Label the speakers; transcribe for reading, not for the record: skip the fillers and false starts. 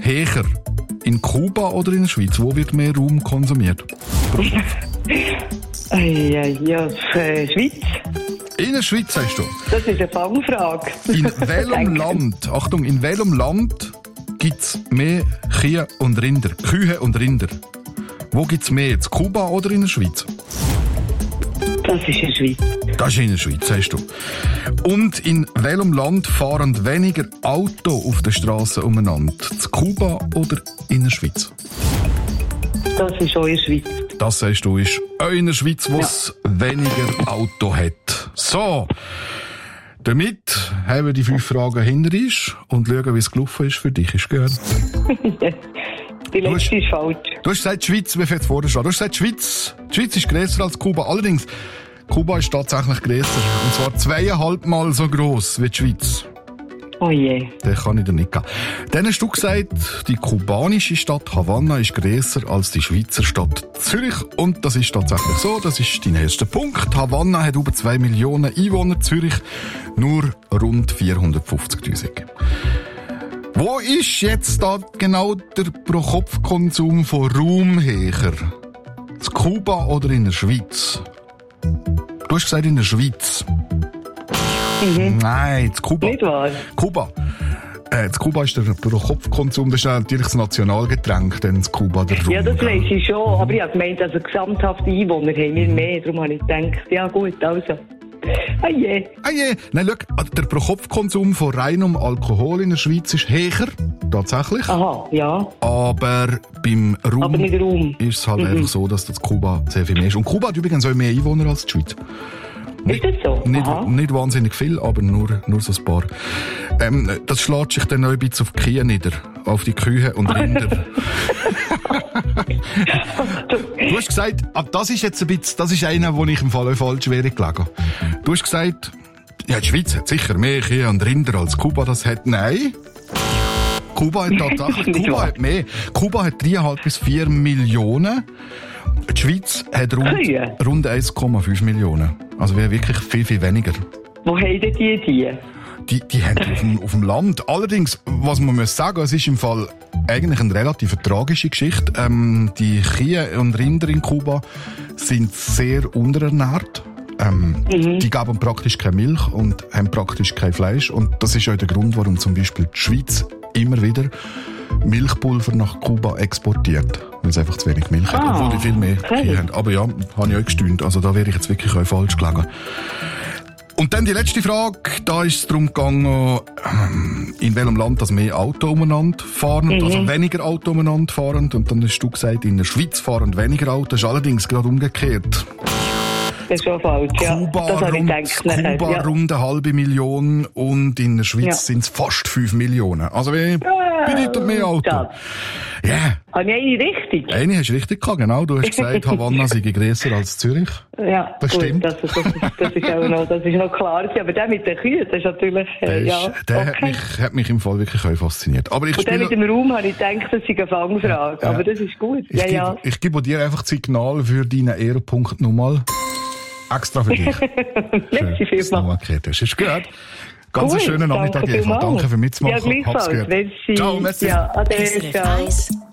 Speaker 1: höher? In Kuba oder in der Schweiz? Wo wird mehr Raum konsumiert?
Speaker 2: Schweiz.
Speaker 1: In der Schweiz, sagst du?
Speaker 2: Das ist eine Fangfrage.
Speaker 1: In welchem Land, Achtung, in welchem Land gibt es mehr Kühe und Rinder? Wo gibt es mehr jetzt? Kuba oder in der Schweiz?
Speaker 2: Das ist in der Schweiz.
Speaker 1: Das ist in der Schweiz, sagst du. Und in welchem Land fahren weniger Autos auf der Straße umeinander? In Kuba oder in der Schweiz?
Speaker 2: Das ist auch in der Schweiz.
Speaker 1: Das sagst du, ist auch in der Schweiz, wo es weniger Auto hat. So, damit haben wir die 5 Fragen hinter uns und schauen, wie es gelaufen ist für dich. Ist gut?
Speaker 2: Die letzte ist falsch.
Speaker 1: Du hast gesagt, die Schweiz, wie viel jetzt vorne steht. Du hast gesagt, die Schweiz ist grösser als Kuba. Allerdings, Kuba ist tatsächlich grösser. Und zwar 2,5 Mal so gross wie die Schweiz.
Speaker 2: Oh je.
Speaker 1: Den kann ich dir nicht geben. Dann hast du gesagt, die kubanische Stadt Havanna ist grösser als die Schweizer Stadt Zürich. Und das ist tatsächlich so. Das ist dein erster Punkt. Havanna hat über 2 Millionen Einwohner, Zürich nur rund 450'000. Wo ist jetzt da genau der Pro-Kopf-Konsum von Raum höher? In Kuba oder in der Schweiz? Du hast gesagt in der Schweiz. Nein, in Kuba.
Speaker 2: Nicht wahr?
Speaker 1: Kuba. In Kuba ist der Pro-Kopf-Konsum, das ist natürlich das Nationalgetränk, denn in Kuba der Rum.
Speaker 2: Ja, das weiss ich schon, aber ich habe gemeint, also gesamthafte Einwohner haben wir mehr, darum habe ich gedacht, ja gut, also. Ah je.
Speaker 1: Nein, schau, der Pro-Kopf-Konsum von reinem Alkohol in der Schweiz ist höher, tatsächlich.
Speaker 2: Aha, ja.
Speaker 1: Aber beim Rum,
Speaker 2: aber mit Rum
Speaker 1: ist es halt einfach so, dass das Kuba sehr viel mehr ist. Und Kuba hat übrigens auch mehr Einwohner als die Schweiz.
Speaker 2: Ist das so?
Speaker 1: Nicht wahnsinnig viel, aber nur so ein paar. Das schlägt sich dann noch ein bisschen auf die Kühe nieder. Auf die Kühe und Rinder. Du hast gesagt, das ist jetzt ein bisschen, das ist einer, wo ich im Fall auch falsch wäre gelegen. Du hast gesagt, ja, die Schweiz hat sicher mehr Kühe und Rinder als Kuba das hat. Nein. Kuba hat tatsächlich, Kuba hat mehr. Kuba hat 3,5 bis 4 Millionen. Die Schweiz hat rund 1,5 Millionen. Also wir wirklich viel, viel weniger.
Speaker 2: Wo haben die?
Speaker 1: Die haben auf dem Land. Allerdings, was man muss sagen, es ist im Fall eigentlich eine relativ tragische Geschichte. Die Kühe und Rinder in Kuba sind sehr unterernährt. Die geben praktisch keine Milch und haben praktisch kein Fleisch. Und das ist auch der Grund, warum zum Beispiel die Schweiz immer wieder Milchpulver nach Kuba exportiert. Weil es einfach zu wenig Milch hat, obwohl die viel mehr Kühe haben. Aber ja, habe ich auch gestaunt. Also da wäre ich jetzt wirklich auch falsch gelegen. Und dann die letzte Frage, da ist es darum gegangen, in welchem Land das mehr Auto umeinander fahren, also weniger Auto umeinander fahren. Und dann hast du gesagt, in der Schweiz fahren weniger Autos, das ist allerdings gerade umgekehrt.
Speaker 2: Das ist schon falsch, ja.
Speaker 1: Kuba rund 500.000 und in der Schweiz sind es fast 5 Millionen. Also wie bedeutet mehr Auto? Ja. Yeah.
Speaker 2: Habe ich eine richtig?
Speaker 1: Eine hast du richtig gehabt, genau. Du hast gesagt, Havanna sei grösser als Zürich.
Speaker 2: Ja,
Speaker 1: das
Speaker 2: gut,
Speaker 1: stimmt.
Speaker 2: Das ist auch noch, das ist noch klar. Aber der mit den Kühen, das ist natürlich,
Speaker 1: der hat mich im Fall wirklich auch fasziniert. Aber
Speaker 2: und der mit dem Raum habe ich gedacht, das ist eine Fangfrage. Ja. Aber das ist gut.
Speaker 1: Ich gebe dir einfach das Signal für deinen Ehrenpunkt nochmal. Extra für dich.
Speaker 2: Merci vielmals.
Speaker 1: Das ist gut. Ganz einen schönen Nachmittag, Eva. Danke für mitzumachen.
Speaker 2: Ja, gleichfalls.
Speaker 1: Ciao, merci.
Speaker 2: Ja, ade, ciao.